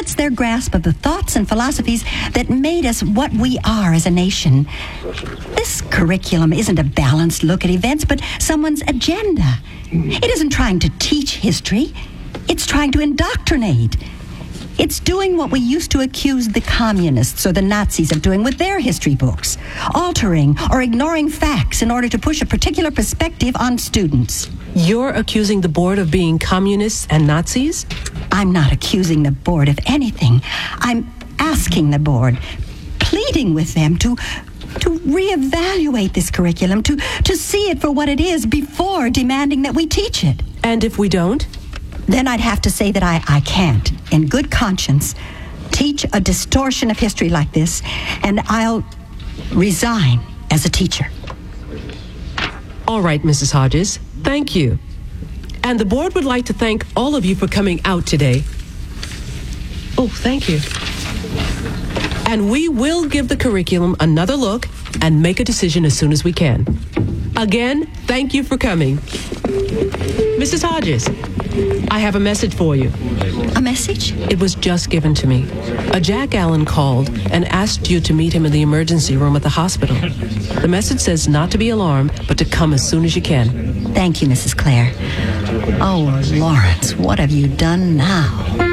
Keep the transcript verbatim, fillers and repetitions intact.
limits their grasp of the thoughts and philosophies that made us what we are as a nation. This curriculum isn't a balanced look at events, but someone's agenda. It isn't trying to teach history. It's trying to indoctrinate. It's doing what we used to accuse the communists or the Nazis of doing with their history books, altering or ignoring facts in order to push a particular perspective on students. You're accusing the board of being communists and Nazis? I'm not accusing the board of anything. I'm asking the board, pleading with them to to reevaluate this curriculum, to, to see it for what it is before demanding that we teach it. And if we don't? Then I'd have to say that I, I can't, in good conscience, teach a distortion of history like this, and I'll resign as a teacher. All right, Missus Hodges, thank you. And the board would like to thank all of you for coming out today. Oh, thank you. And we will give the curriculum another look and make a decision as soon as we can. Again, thank you for coming. Missus Hodges, I have a message for you. A message? It was just given to me. A Jack Allen called and asked you to meet him in the emergency room at the hospital. The message says not to be alarmed, but to come as soon as you can. Thank you, Missus Clare. Oh, Lawrence, what have you done now?